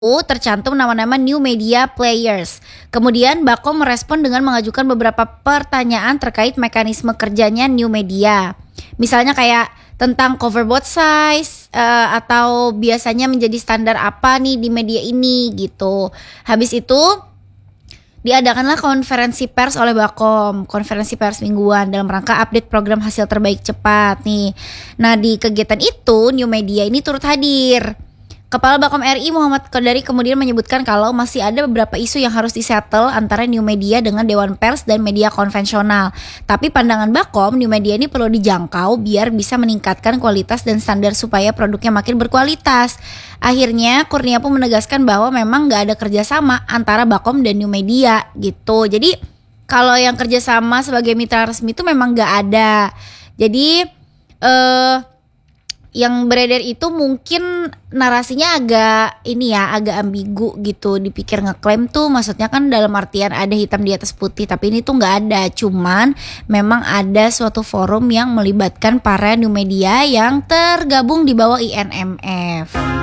tercantum nama-nama new media players. Kemudian Bakom merespon dengan mengajukan beberapa pertanyaan terkait mekanisme kerjanya new media. Misalnya kayak tentang cover board size atau biasanya menjadi standar apa nih di media ini gitu. Habis itu diadakanlah konferensi pers oleh Bakom, konferensi pers mingguan dalam rangka update program hasil terbaik cepat nih. Nah, di kegiatan itu New Media ini turut hadir. Kepala Bakom RI Muhammad Kodari kemudian menyebutkan kalau masih ada beberapa isu yang harus disettle antara New Media dengan Dewan Pers dan media konvensional. Tapi pandangan Bakom, New Media ini perlu dijangkau biar bisa meningkatkan kualitas dan standar supaya produknya makin berkualitas. Akhirnya Kurnia pun menegaskan bahwa memang gak ada kerjasama antara Bakom dan New Media gitu. Jadi kalau yang kerjasama sebagai mitra resmi itu memang gak ada. Jadi yang beredar itu mungkin narasinya agak ambigu gitu, dipikir ngeklaim tuh maksudnya kan dalam artian ada hitam di atas putih, tapi ini tuh nggak ada, cuman memang ada suatu forum yang melibatkan para new media yang tergabung di bawah INMF.